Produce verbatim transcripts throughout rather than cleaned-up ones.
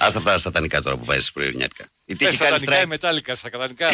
Ας αυτά τα σατανικά τώρα που βάζεις πρωινιάτικα. Η τύχη κάνει strike. Μετάλλικα, σατανικά.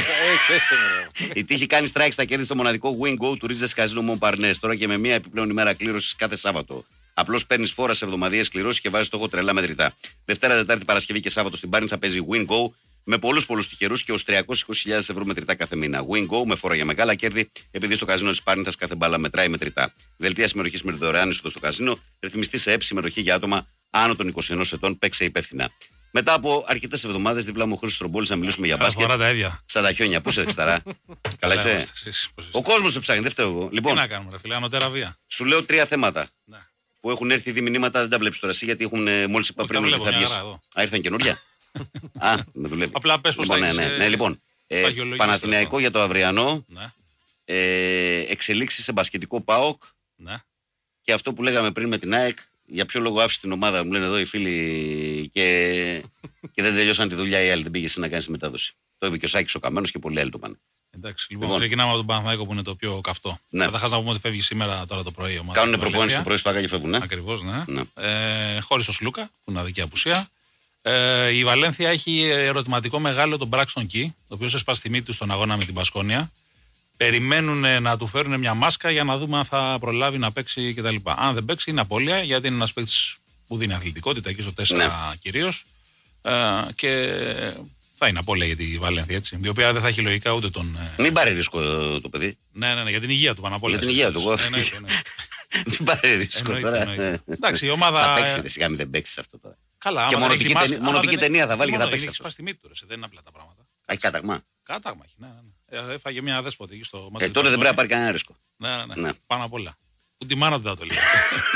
Η τύχη κάνει strike στα κέρδη στο μοναδικό Win Go του Ρίζες Καζίνο Μομπαρνές. Τώρα και με μία επιπλέον ημέρα κλήρωσης κάθε Σάββατο. Απλώς παίρνεις φόρα σε εβδομαδιαίες κληρώσεις και βάζεις στόχο τρελά μετρητά. Δευτέρα, Τετάρτη, Παρασκευή και Σάββατο στην Πάρνη θα παίζει Win Go με πολλούς πολλούς τυχερούς και ως τριακόσιες είκοσι χιλιάδες ευρώ μετρητά κάθε μήνα. Win Go με φόρα για μεγάλα κέρδη, επειδή στο καζίνο της Πάρνηθας κάθε μπάλα μετράει μετρητά. Δελτία συμμετοχής με δωρεάν είσοδο στο καζίνο, ρυθμιστή σε έψη συμμετοχή για άτομα άνω των είκοσι ενός ετών, παίξε υπεύθυνα. Μετά από αρκετές εβδομάδες, δίπλα μου ο Χρήστος Τρομπόλης να μιλήσουμε για μπάσκετ. Σαν τα χιόνια, πού σε εξταρά. Καλά είσαι. Ο κόσμος σε ψάχνει, δεν φταίω εγώ. Λοιπόν, τι να κάνουμε, ρε φίλε, ανωτέρα βία. Σου λέω τρία θέματα. Ναι. Που έχουν έρθει ήδη μηνύματα, δεν τα βλέπεις τώρα εσύ, γιατί έχουν μόλις είπα πριν ότι θα βγεις. Α, ήρθαν καινούρια. Α, με δουλεύει. Απλά πες πως θα ναι, ναι, ναι, λοιπόν, ε, Παναθηναϊκό για το αυριανό. Ναι. Ε, εξελίξεις σε μπασκετικό ΠΑΟΚ. Ναι. Και αυτό που λέγαμε πριν με την ΑΕΚ. Για ποιο λόγο άφησε την ομάδα, μου λένε εδώ οι φίλοι, και, και δεν τελειώσαν τη δουλειά οι άλλοι. Δεν πήγε εσύ να κάνει τη μετάδοση. Το είπε και ο Σάκης ο Καμένος και πολλοί άλλοι το πάνε. Εντάξει, λοιπόν, λοιπόν ξεκινάμε από τον Παναθηναϊκό που είναι το πιο καυτό. Ναι. Καταρχάς να πούμε ότι φεύγει σήμερα τώρα το πρωί. Κάνουν προπόνηση το πρωί στο Άκα και φεύγουν. Ναι. Ακριβώς, ναι. ναι. Ε, χωρίς τον Σλούκα, που είναι αδική απουσία. Ε, η Βαλένθια έχει ερωτηματικό μεγάλο τον Μπράξτον Κι, ο οποίος έσπασε τη μύτη του στον αγώνα με την Μπασκόνια. Περιμένουν να του φέρουν μια μάσκα για να δούμε αν θα προλάβει να παίξει κτλ. Αν δεν παίξει, είναι απώλεια, γιατί είναι ένας παίκτης που δίνει αθλητικότητα εκεί στο τέσσερα ναι. κυρίως. Ε, και θα είναι απώλεια για τη Βαλένθια, έτσι. Η οποία δεν θα έχει λογικά ούτε τον. Μην πάρει ρίσκο το παιδί. Ναι, ναι, ναι, για την υγεία του πάνω απ' όλα. Για την υγεία του, εγώ. Μην πάρει ρίσκο τώρα. Εντάξει, η ομάδα. Θα παίξει, ρε, σιγά μην δεν παίξει αυτό τώρα. Καλά, και μονοπική ταινία θα βάλει και θα παίξει. Έχει σπάσει τη μύτη του, δεν είναι απλά τα πράγματα. Έχει κάταγμα. Κάταγμα έχει, ναι, ναι. Έφαγε μια δέσποτη εκεί στο μάτι. Ε, τότε δεν πρέπει να πάρει κανένα ρίσκο. Ναι, ναι, ναι, ναι. Πάνω απ' όλα. Ούτε τη μάνα του θα το λέει.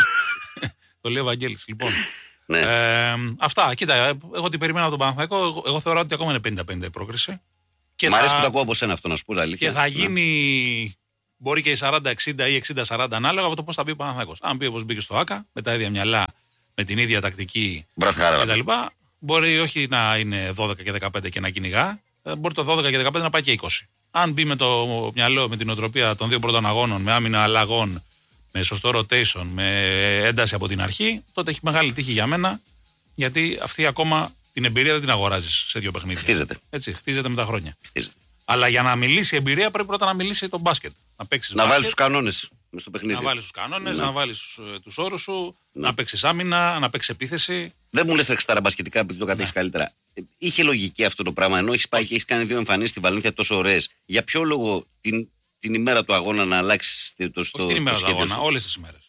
Το λέει ο Βαγγέλης. Λοιπόν. Ναι. Ε, αυτά, κοίτα, εγώ την περιμένω από τον Παναθηναϊκό. Εγώ, εγώ θεωρώ ότι ακόμα είναι πενήντα πενήντα η πρόκριση. Μ' αρέσει που το ακούω από σένα αυτό, να σου πω αλήθεια. Και θα γίνει. Ναι. Μπορεί και η σαράντα εξήντα ή εξήντα σαράντα ανάλογα από το πώς θα μπει ο Παναθηναϊκός. Αν πει όπως μπήκε στο Άκα, με τα ίδια μυαλά, με την ίδια τακτική κτλ. Μπορεί όχι να είναι δώδεκα και δεκαπέντε και να κυνηγά. Μπορεί το δώδεκα και δεκαπέντε να πάει και είκοσι. Αν μπει με το μυαλό, με την οτροπία των δύο πρώτων αγώνων, με άμυνα αλλαγών, με σωστό rotation, με ένταση από την αρχή, τότε έχει μεγάλη τύχη για μένα, γιατί αυτή ακόμα την εμπειρία δεν την αγοράζει σε δύο παιχνίδια. Χτίζεται. Έτσι, χτίζεται με τα χρόνια. Χτίζεται. Αλλά για να μιλήσει η εμπειρία πρέπει πρώτα να μιλήσει το μπάσκετ. Να παίξεις να βάλει του κανόνες στο παιχνίδι. Να βάλει του κανόνες, να, να βάλει του όρους σου, να, να παίξει άμυνα, να παίξει επίθεση. Δεν μου λες εξτάρα μπασκετικά επειδή το κατέχει καλύτερα. Είχε λογική αυτό το πράγμα, ενώ έχει πάει και έχει κάνει δύο εμφανίσεις στη Βαλένθια τόσο ωραίες. Για ποιο λόγο την, την ημέρα του αγώνα να αλλάξει το στο. Όχι την ημέρα του αγώνα, όλες τις ημέρες.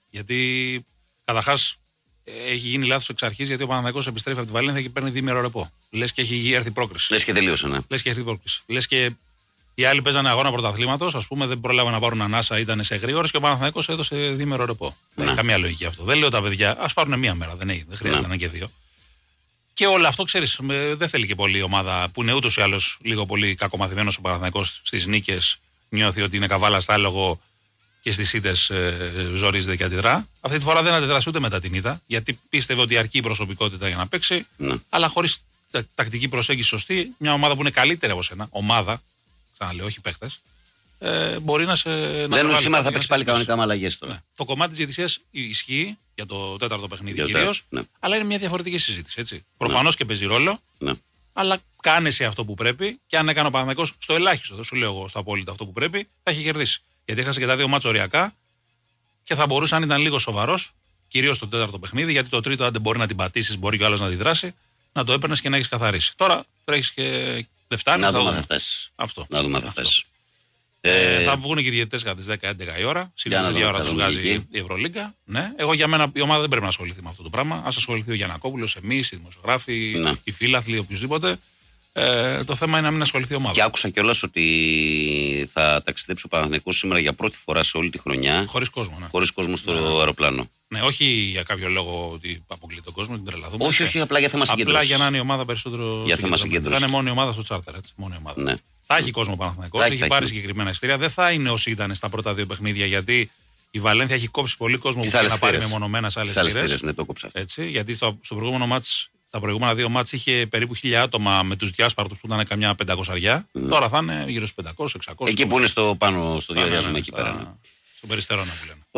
Γιατί καταρχάς έχει γίνει λάθος εξ αρχής, γιατί ο Παναθηναϊκός επιστρέφει από τη Βαλένθια και παίρνει διήμερο ρεπό. Λες και έχει έρθει πρόκριση. Λες και τελείωσε, ναι. Λες και έρθει πρόκριση. Λες και οι άλλοι παίζανε αγώνα πρωταθλήματος, ας πούμε, δεν προλάβανε να πάρουν ανάσα, ήταν σε γρήγορες και ο Παναθηναϊκός έδωσε διήμερο ρεπό. Δεν έχει καμία λογική αυτό. Δεν λέω τα παιδιά, ας πάρουν μία μέρα, δεν, έχει, δεν χρειάζεται να είναι και δύο. Και όλο αυτό, ξέρεις, δεν θέλει και πολύ η ομάδα που είναι ούτως ή άλλως λίγο πολύ κακομαθημένος ο Παναθηναϊκός στις νίκες. Νιώθει ότι είναι καβάλα στα άλογο και στις ήττες ε, ζορίζεται και αντιδρά. Αυτή τη φορά δεν αντιδράσει ούτε μετά την ήττα, γιατί πίστευε ότι αρκεί η προσωπικότητα για να παίξει, ναι. αλλά χωρίς τα, τακτική προσέγγιση σωστή, μια ομάδα που είναι καλύτερη από σένα, ομάδα, ξαναλέω, όχι παίχτες, ε, μπορεί να σε. Δεν είναι σήμερα θα παίξει πάλι κανονικά με αλλαγές τώρα. Ναι. Το κομμάτι της διαιτησίας ισχύει για το τέταρτο παιχνίδι κυρίως, ναι. αλλά είναι μια διαφορετική συζήτηση. Έτσι. Ναι. Προφανώς και παίζει ρόλο, ναι. αλλά κάνε εσύ αυτό που πρέπει και αν έκανε ο Παναθηναϊκός στο ελάχιστο, δεν σου λέω εγώ στο απόλυτο αυτό που πρέπει, θα έχει κερδίσει. Γιατί έχασε και τα δύο μάτσο οριακά και θα μπορούσε, αν ήταν λίγο σοβαρός, κυρίως στο τέταρτο παιχνίδι, γιατί το τρίτο, αν δεν μπορεί να την πατήσεις, μπορεί και ο άλλος να αντιδράσει, να το έπαιρνες και να έχεις καθαρίσει. Τώρα τρέχεις και δεν φτάνει. Να δούμε αν θα φτάσεις. Αυτό. Να δούμε αν θα φτάσεις. Ε, ε, θα βγουν και οι διαιτητές κατά τις δέκα έντεκα η ώρα. Συνήθως η ώρα τους βγάζει η Ευρωλίγκα. Ναι. Εγώ για μένα η ομάδα δεν πρέπει να ασχοληθεί με αυτό το πράγμα. Ας ασχοληθεί ο Γιαννακόπουλος, εμείς, οι δημοσιογράφοι, ναι. οι φίλαθλοι, οποιοδήποτε. Ε, το θέμα είναι να μην ασχοληθεί η ομάδα. Και άκουσα κιόλας ότι θα ταξιδέψει ο Παναθηναϊκός σήμερα για πρώτη φορά σε όλη τη χρονιά. Χωρίς κόσμο, ναι. Χωρίς κόσμο στο ναι. αεροπλάνο. Ναι, όχι για κάποιο λόγο ότι αποκλείει τον κόσμο, την τρελαθούμε. Όχι, όχι, απλά για θέμα συγκέντρωσης. Απλά για να είναι η ομάδα περισσότερο. Για θέμα συγκέντρωσης. Θα είναι μόνο η ομάδα στο τσάρτερ, έτσι. Μόνο η ομάδα. Ναι. Θα έχει κόσμο ο Παναθηναϊκός, έχει, έχει πάρει συγκεκριμένα εισιτήρια. Δεν θα είναι όσοι ήταν στα πρώτα δύο παιχνίδια, γιατί η Βαλένθια έχει κόψει πολύ κόσμο που θα πάρει μεμονωμένα σε άλλες θύρες. Ναι, το κόψα. Έτσι, γιατί στο, στο προηγούμενο μάτς, στα προηγούμενα δύο μάτς είχε περίπου χίλια άτομα με τους διάσπαρτους που ήταν καμιά πεντακόσια. Mm. Τώρα θα είναι γύρω στους πεντακόσια εξακόσια. Εκεί που είναι στο πάνω, στο διαδιάζουμε εκεί πέρα. Στον Περιστερώνα που λένε. Ωραία.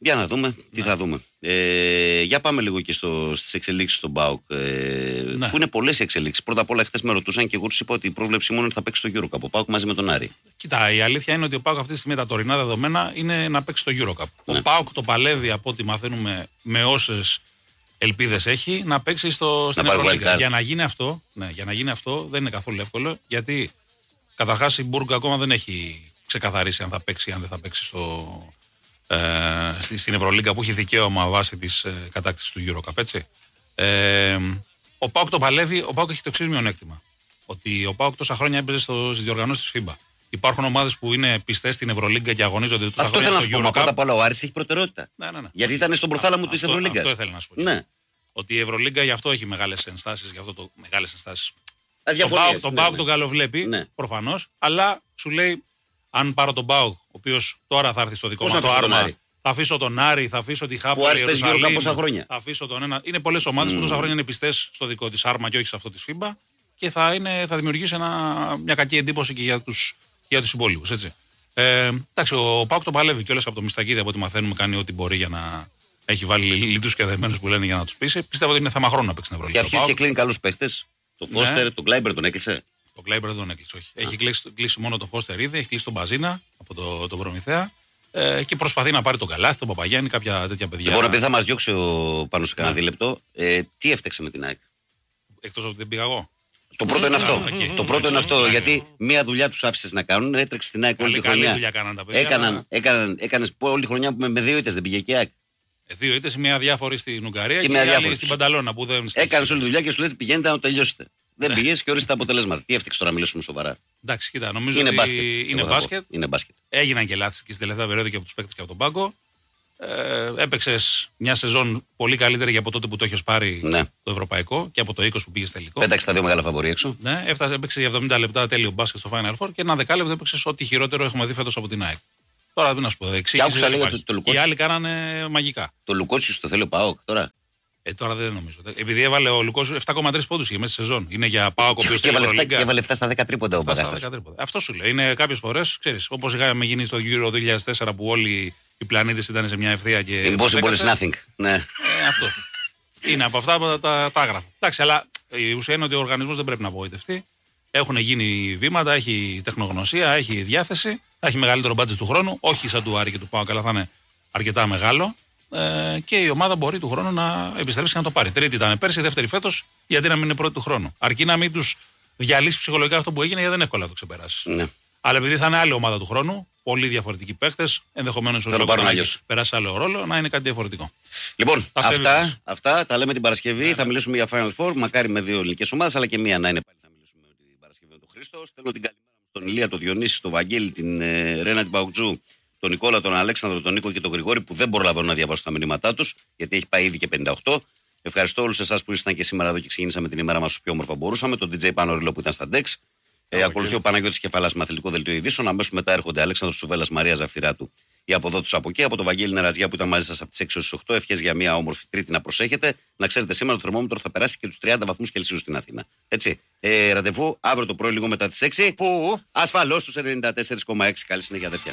Για να δούμε τι θα δούμε. Ε, για πάμε λίγο και στις εξελίξεις στον ΠΑΟΚ. Ε, ναι. Που είναι πολλές εξελίξεις. Πρώτα απ' όλα, χθες με ρωτούσαν και εγώ τους είπα ότι η πρόβλεψή μου είναι ότι θα παίξει στο EuroCup. Ο ΠΑΟΚ μαζί με τον Άρη. Κοίτα, η αλήθεια είναι ότι ο ΠΑΟΚ αυτή τη στιγμή τα τωρινά δεδομένα είναι να παίξει στο EuroCup. Ναι. Ο ΠΑΟΚ το παλεύει από ό,τι μαθαίνουμε με όσες ελπίδες έχει να παίξει στο, στην Ευρωλίγκα. Για να γίνει αυτό, ναι, για να γίνει αυτό δεν είναι καθόλου εύκολο, γιατί καταρχάς η Μπουργκ ακόμα δεν έχει ξεκαθαρίσει αν θα παίξει ή αν δεν θα παίξει στο. Ε, στην Ευρωλίγκα που έχει δικαίωμα βάσει της ε, κατάκτησης του EuroCup, έτσι. Ε, ο ΠΑΟΚ το παλεύει, ο ΠΑΟΚ έχει το εξής μειονέκτημα. Ότι ο ΠΑΟΚ τόσα χρόνια έπαιζε στις διοργανώσεις της FIBA. Υπάρχουν ομάδες που είναι πιστές στην Ευρωλίγκα και αγωνίζονται τόσα αυτό χρόνια στο EuroCup. Πρώτα απ' όλα ο Άρης έχει προτεραιότητα. Ναι, ναι, ναι. Γιατί ήταν στον προθάλαμο της Ευρωλίγκας. Αυτό ήθελα να σου πω. Ναι. Ότι η Ευρωλίγκα γι' αυτό έχει μεγάλες ενστάσεις, γι' αυτό το μεγάλες ενστάσεις. Αδιαφορίες, τον ναι, ΠΑΟΚ ναι. τον καλοβλέπει, ναι. προφανώς, αλλά σου λέει, αν πάρω τον ΠΑΟΚ, ο οποίος τώρα θα έρθει στο δικό μας το άρμα. Θα αφήσω τον Άρη, θα αφήσω τη Χάπο. Που Άρης παίζει γύρω πόσα χρόνια. Θα αφήσω τον ένα. Είναι πολλές ομάδες mm. που τόσα χρόνια είναι πιστές στο δικό της άρμα και όχι σε αυτό της FIBA και θα, είναι, θα δημιουργήσει ένα, μια κακή εντύπωση και για τους, για τους υπόλοιπους. Έτσι. Ε, εντάξει, ο ΠΑΟΚ το παλεύει κιόλας από το Μιστακίδη, από ό,τι μαθαίνουμε, κάνει ό,τι μπορεί για να έχει βάλει λίτους και δεμένους που λένε για να τους πείσει. Πιστεύω ότι είναι θέμα χρόνου να παίξει την Ευρωλίγκα. Και αρχίζει και κλείνει καλούς παίχτες. Το Φώστερ, ναι. τον Κλάιμπερ τον έκλεισε. Το Κλάιμπερ δεν τον έκλεισε, όχι. Έχει κλείσει, κλείσει μόνο τον Φώστερ ήδη, έχει κλείσει τον Μπαζίνα από το, τον Προμηθέα. Ε, και προσπαθεί να πάρει τον Καλάθι, τον Παπαγιάννη, κάποια τέτοια παιδιά. Λοιπόν, επειδή θα μας διώξει ο πάνω σε κανένα δίλεπτο, ε, τι έφταξε με την ΑΕΚ. Εκτός ότι δεν πήγα εγώ. Το πρώτο είναι αυτό. Το πρώτο είναι αυτό. Γιατί μία δουλειά τους άφησες να κάνουν, έτρεξε στην ΑΕΚ όλη τη χρονιά. Έκαναν, έκαναν, έκανες όλη τη χρονιά που με δύο ήττες δεν πήγε και η ΑΕΚ. Δύο ήττες, μία διάφορη στην Ουγγαρία και, και μία άλλη στην Πανταλώνα που δεν. Έκανες όλη τη δουλειά και σου λέει πηγαίνετε να το τελειώσετε. Δεν πηγαίνει και ορίστε τα αποτελέσματα. Τι έφτιαξε τώρα να μιλήσουμε σοβαρά. Εντάξει, κοίτα, νομίζω είναι ότι μπάσκετ. Είναι μπάσκετ. είναι μπάσκετ. Έγιναν και λάθη και στην τελευταία περίοδο και από τους παίκτες και από τον πάγκο. Ε, Έπαιξε μια σεζόν πολύ καλύτερη για από τότε που το έχει πάρει ναι. το ευρωπαϊκό και από το είκοσι που πήγε στο τελικό. Πέταξε τα δύο μεγάλα φαβορί έξω. Ναι, έφτασε, έπαιξε για εβδομήντα λεπτά τέλειο μπάσκετ στο Final Four και ένα δεκάλεπτο έπαιξε ό,τι χειρότερο έχουμε δει φέτος από την ΑΕΚ. Τώρα δεν να σου πω. Οι άλλοι κάνανε μαγικά. Το Λουκότσιο το θέλει ο ΠΑΟΚ τώρα. Ε, τώρα δεν νομίζω. Επειδή έβαλε ο Λουκότσιο επτά κόμμα τρία πόντους για μέσα στη σεζόν. Είναι για ΠΑΟΚ ο οποίος και έβαλε εφτά στα δέκα τρίποντα ο Μπαγκάσας. Αυτό σου λέει. Είναι κάποιες φορές, ξέρεις, όπως είχαμε γίνει στο Euro δύο χιλιάδες τέσσερα που όλοι οι πλανήτες ήταν σε μια ευθεία και. Impossible is nothing. Ναι. Ε, αυτό. Είναι από αυτά τα, τα, τα άγραφα. Εντάξει, αλλά η ουσία είναι ότι ο οργανισμός δεν πρέπει να απογοητευτεί. Έχουν γίνει βήματα, έχει τεχνογνωσία, έχει διάθεση, θα έχει μεγαλύτερο μπάτζετ του χρόνου. Όχι σαν του Άρη και του ΠΑΟΚ, αλλά θα είναι αρκετά μεγάλο. Ε, και η ομάδα μπορεί του χρόνου να επιστρέψει και να το πάρει. Τρίτη ήταν πέρσι, δεύτερη φέτος, γιατί να μην είναι πρώτη του χρόνου. Αρκεί να μην τους διαλύσει ψυχολογικά αυτό που έγινε, γιατί δεν είναι εύκολο να το ξεπεράσει. Ναι. Αλλά επειδή θα είναι άλλη ομάδα του χρόνου, πολύ διαφορετικοί παίχτες, ενδεχομένως ο Σόκο να περάσει άλλο ρόλο, να είναι κάτι διαφορετικό. Λοιπόν, αυτά, αυτά τα λέμε την Παρασκευή. Yeah. Θα μιλήσουμε για Final Four, μακάρι με δύο ελληνικές ομάδες, αλλά και μία να είναι πάλι. Θα μιλήσουμε την Παρασκευή με τον Χρήστο. Στέλνω την καλημέρα μου στον Ηλία, τον Διονύση, τον Βαγγέλη, την ε, Ρένα, την Παουτζού, τον Νικόλα, τον Αλέξανδρο, τον Νίκο και τον Γρηγόρη που δεν προλαβαίνω να διαβάσω τα μηνύματά τους, γιατί έχει πάει ήδη και πενήντα οκτώ. Ευχαριστώ όλους εσάς που ήσασταν και σήμερα εδώ και ξεκινήσαμε την ημέρα μας όσο πιο όμορφα μπορούσαμε. Τον ντι τζέι Πάνο Ριλό που ήταν στα Ντεξ. Ε, okay. Ακολουθεί ο Παναγιώτης Κεφαλάς με αθλητικό δελτίο ειδήσεων. Αμέσως μετά έρχονται Αλέξανδρος Τσουβέλλας, Μαρία Ζαφυράτου, η αποδότους από εκεί. Από τον Βαγγέλη Νερατζιά που ήταν μαζί σας από τις έξι έως τις οκτώ. Ευχές για μια όμορφη Τρίτη να προσέχετε. Να ξέρετε, σήμερα το θερμόμετρο θα περάσει και τους τριάντα βαθμούς Κελσίου στην Αθήνα. Έτσι. Ε, ραντεβού αύριο το πρωί λίγο μετά τις έξι. Πού? Ασφαλώς στους ενενήντα τέσσερα κόμμα έξι. Καλή συνέχεια, αδέρφια.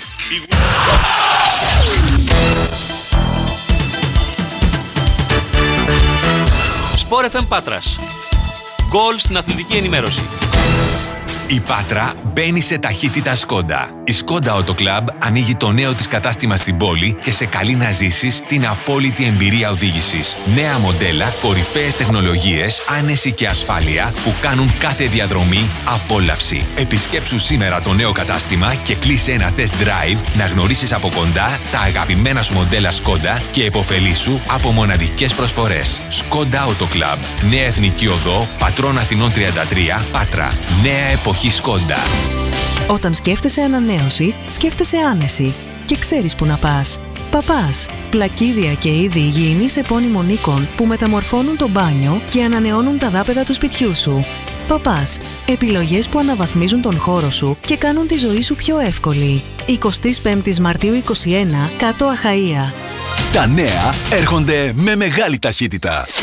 Sport εφ εμ Πάτρας. Γκολ στην αθλητική ενημέρωση. Η Πάτρα μπαίνει σε ταχύτητα Σκόντα. Η Σκόντα Auto Club ανοίγει το νέο της κατάστημα στην πόλη και σε καλεί να ζήσεις την απόλυτη εμπειρία οδήγησης. Νέα μοντέλα, κορυφαίες τεχνολογίες, άνεση και ασφάλεια που κάνουν κάθε διαδρομή απόλαυση. Επισκέψου σήμερα το νέο κατάστημα και κλείσε ένα test drive να γνωρίσεις από κοντά τα αγαπημένα σου μοντέλα Σκόντα και επωφελήσου από μοναδικές προσφορές. Σκόντα Auto Club. Νέα Εθνική Οδό, Πατρών Αθηνών τριάντα τρία, Πάτρα. Νέα εποχή Σκόντα. Όταν σκέφτεσαι ανανέωση, σκέφτεσαι άνεση και ξέρεις που να πας. Παπάς. Πλακίδια και είδη υγιεινής επώνυμων οίκων που μεταμορφώνουν το μπάνιο και ανανεώνουν τα δάπεδα του σπιτιού σου. Παπάς. Επιλογές που αναβαθμίζουν τον χώρο σου και κάνουν τη ζωή σου πιο εύκολη. εικοστή πέμπτη Μαρτίου είκοσι ένα, Κάτω Αχαΐα. Τα νέα έρχονται με μεγάλη ταχύτητα.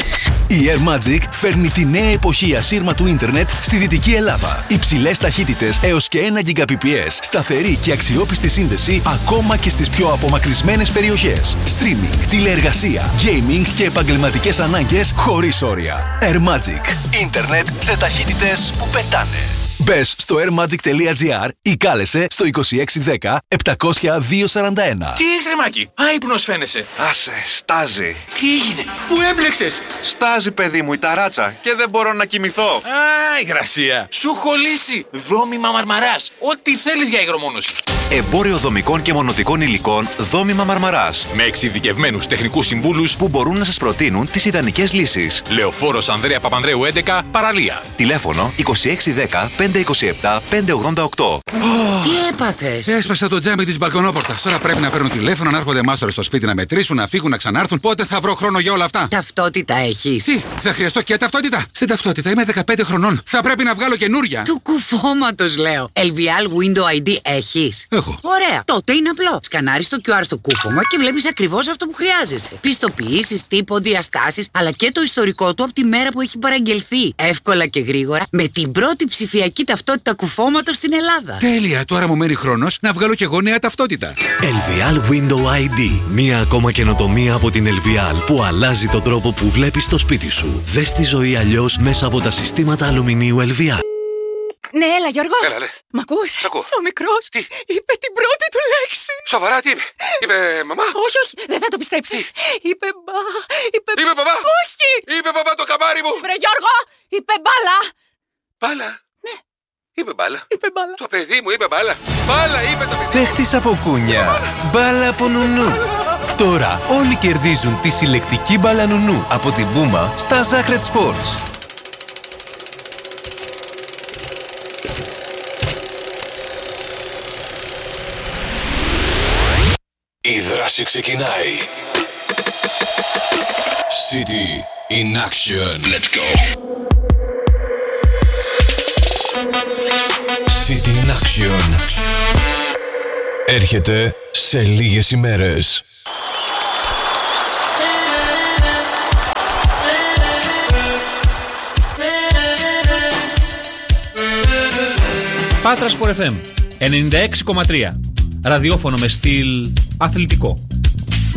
Η Air Magic φέρνει τη νέα εποχή ασύρματου ίντερνετ στη Δυτική Ελλάδα. Υψηλές ταχύτητες έως και ένα Gbps, σταθερή και αξιόπιστη σύνδεση ακόμα και στις πιο απομακρυσμένες περιοχές. Streaming, τηλεεργασία, gaming και επαγγελματικές ανάγκες χωρίς όρια. Air Magic. Ίντερνετ σε ταχύτητες που πετάνε. Μπες στο airmagic.gr ή κάλεσε στο είκοσι έξι δέκα επτακόσια διακόσια σαράντα ένα. Τι έχεις ρε Μάκη, άϊπνος φαίνεσαι. Άσε, στάζει. Τι έγινε, πού έμπλεξες? Στάζει παιδί μου η ταράτσα και δεν μπορώ να κοιμηθώ. Α, υγρασία. Σου έχω λύσει. Δόμημα Μαρμαράς. Ό,τι θέλεις για υγρομόνωση. Εμπόριο δομικών και μονοτικών υλικών Δόμημα Μαρμαράς. Με εξειδικευμένους τεχνικούς συμβούλους που μπορούν να σας προτείνουν τις ιδανικές λύσεις. Λεωφόρος Ανδρέα Παπανδρέου έντεκα, Παραλία. Τηλέφωνο είκοσι έξι δέκα πεντακόσια είκοσι επτά πεντακόσια ογδόντα οκτώ. Τι έπαθες? Έσπασα το τζάμι της μπαλκονόπορτας. Τώρα πρέπει να παίρνουν τηλέφωνο, να έρχονται μάστορες στο σπίτι να μετρήσουν, να φύγουν, να ξανάρθουν. Πότε θα βρω χρόνο για όλα αυτά? Ταυτότητα έχεις? Τι, θα χρειαστώ και ταυτότητα? Στην ταυτότητα είμαι δεκαπέντε χρονών. Θα πρέπει να βγάλω καινούρια. Του κουφώματος λέω. ελ βι ελ Window άι ντι έχεις? Έχω. Ωραία. Τότε είναι απλό. Σκανάρεις το κιου αρ στο κούφωμα και βλέπεις ακριβώς αυτό που χρειάζεσαι. Πιστοποιήσεις, τύπο, διαστάσεις, αλλά και το ιστορικό του από τη μέρα που έχει παραγγελθεί. Εύκολα και γρήγορα με την πρώτη ψηφιακή ταυτότητα κουφώματος στην Ελλάδα. Τέλεια. Τώρα μου μένει χρόνος να βγάλω και εγώ νέα ταυτότητα. ελ βι ελ Window άι ντι. Μία ακόμα καινοτομία από την ελ βι ελ που αλλάζει τον τρόπο που βλέπεις το σπίτι σου. Δες τη ζωή αλλιώς μέσα από τα συστήματα αλουμινίου ελ βι ελ. Ναι, έλα Γιώργο. Έλα, λέ. Μ' ακούς? Σ' ακούω. Ο μικρός Τι? είπε την πρώτη του λέξη. Σοβαρά, τι είπε? Είπε μαμά? Όχι, όχι, δεν θα το πιστέψεις. Είπε μπα, είπε... Είπε μπαμπά? Όχι! Είπε μπαμπά το καμάρι μου! Βρε Γιώργο, είπε μπάλα. Μπάλα? Ναι. Είπε μπάλα. Είπε μπάλα. Το παιδί μου είπε μπάλα. Μπάλα είπε το παιδί. Παίχτης από κούνια. Μπάλα από νουνού. Τώρα όλοι κερδίζουν τη συλλεκτική μπάλα νουνού από την Puma στα Sacred Sports. Η δράση ξεκινάει. City in action. Let's go. City in action. Έρχεται σε λίγες ημέρες. Πάτρα Sport εφ εμ ενενήντα έξι κόμμα τρία. Ραδιόφωνο με στυλ αθλητικό.